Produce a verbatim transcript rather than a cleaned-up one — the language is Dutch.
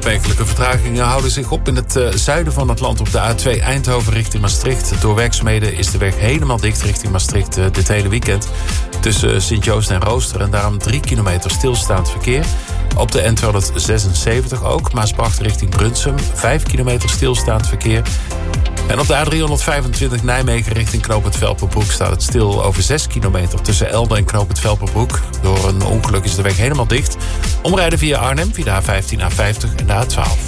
opmerkelijke vertragingen houden zich op in het uh, zuiden van het land op de A twee Eindhoven richting Maastricht. Door werkzaamheden is de weg helemaal dicht richting Maastricht uh, dit hele weekend. Tussen Sint-Joost en Rooster en daarom drie kilometer stilstaand verkeer. Op de N tweehonderdzesenzeventig ook, Maasbracht richting Brunsum. vijf kilometer stilstaand verkeer. En op de A driehonderdvijfentwintig Nijmegen richting Knoop het Velperbroek staat het stil over zes kilometer tussen Elden en Knoop het Velperbroek. Door een ongeluk is de weg helemaal dicht. Omrijden via Arnhem, via de A vijftien, A vijftig en de A twaalf.